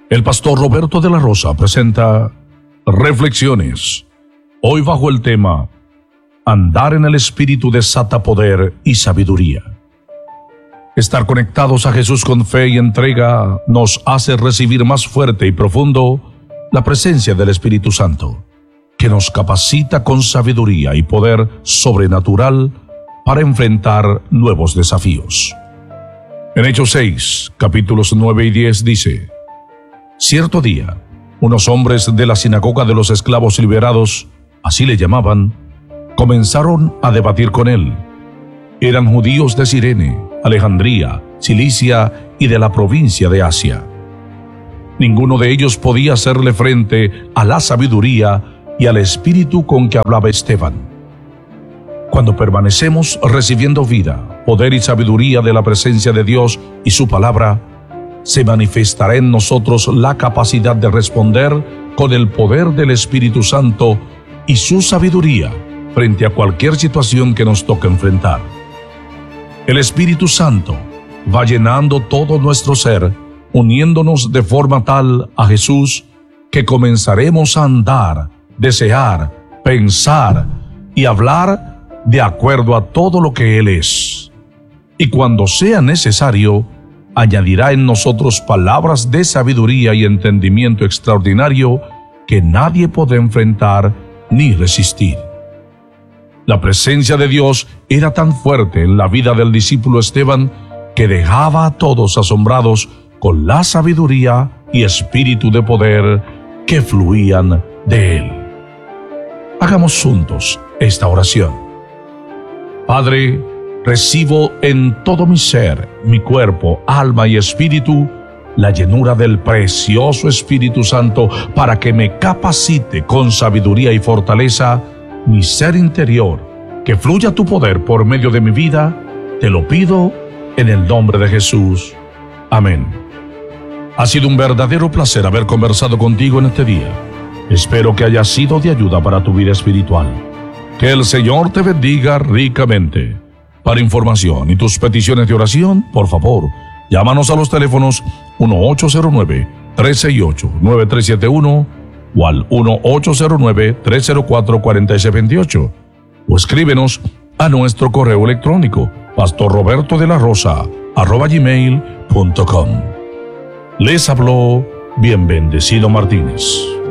El pastor Roberto de la Rosa presenta Reflexiones, hoy bajo el tema Andar en el Espíritu desata poder y sabiduría. Estar conectados a Jesús con fe y entrega nos hace recibir más fuerte y profundo la presencia del Espíritu Santo, que nos capacita con sabiduría y poder sobrenatural para enfrentar nuevos desafíos. En Hechos 6, capítulos 9 y 10 dice: Cierto día, unos hombres de la sinagoga de los esclavos liberados, así le llamaban, comenzaron a debatir con él. Eran judíos de Cirene, Alejandría, Cilicia y de la provincia de Asia. Ninguno de ellos podía hacerle frente a la sabiduría y al espíritu con que hablaba Esteban. Cuando permanecemos recibiendo vida, poder y sabiduría de la presencia de Dios y su palabra, se manifestará en nosotros la capacidad de responder con el poder del Espíritu Santo y su sabiduría frente a cualquier situación que nos toque enfrentar. El Espíritu Santo va llenando todo nuestro ser, uniéndonos de forma tal a Jesús que comenzaremos a andar, desear, pensar y hablar de acuerdo a todo lo que Él es. Y cuando sea necesario, añadirá en nosotros palabras de sabiduría y entendimiento extraordinario que nadie puede enfrentar ni resistir. La presencia de Dios era tan fuerte en la vida del discípulo Esteban que dejaba a todos asombrados con la sabiduría y espíritu de poder que fluían de él. Hagamos juntos esta oración. Padre, recibo en todo mi ser, mi cuerpo, alma y espíritu, la llenura del precioso Espíritu Santo para que me capacite con sabiduría y fortaleza mi ser interior, que fluya tu poder por medio de mi vida. Te lo pido en el nombre de Jesús. Amén. Ha sido un verdadero placer haber conversado contigo en este día. Espero que haya sido de ayuda para tu vida espiritual. Que el Señor te bendiga ricamente. Para información y tus peticiones de oración, por favor, llámanos a los teléfonos 1-809-368-9371 o al 1-809-304-4628 o escríbenos a nuestro correo electrónico pastorrobertodelarosa@gmail.com. Les habló Bien Bendecido Martínez.